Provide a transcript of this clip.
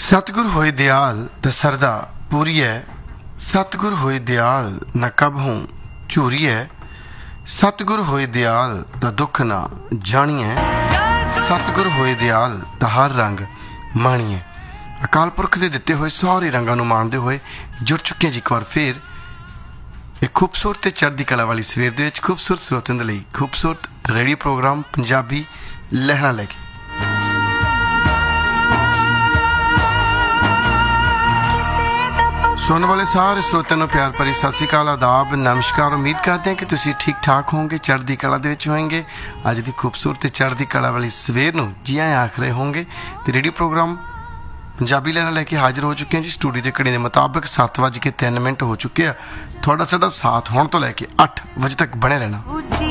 सतगुर होए दयाल द सरदा पूरी है। सतगुर होए दयाल न कब हूँ झूरी है। सतगुर होए दयाल द दुख ना जानिए। सतगुर होए दयाल द हर रंग माणिए। अकाल पुरख के दिते हुए सारे रंगों को माणते हुए जुड़ चुके हैं जी एक बार फिर एक खूबसूरत चढ़ती कला वाली सवेर दे विच खूबसूरत श्रोतिਆਂ ਦੇ ਲਈ खूबसूरत रेडियो प्रोग्राम पंजाबी लहरां लैके सुनने वाले सारे श्रोतिਆਂ ਨੂੰ प्यार भरी सत श्री अकाल आदाब नमस्कार। उम्मीद करते हैं कि तुसीं ठीक ठाक होंगे, चढ़ती कला दे विच होंगे। अज की खूबसूरत चढ़ती कला वाली सवेर नूं जी आए आख रहे होंगे। तो रेडियो प्रोग्राम पंजाबी लहरां लैके हाजिर हो चुके हैं जी। स्टूडियो के घड़ी के मुताबिक 7:03 हो चुके हैं। थोड़ा साडा साथ होने तो लैके 8 बजे तक बने रहना।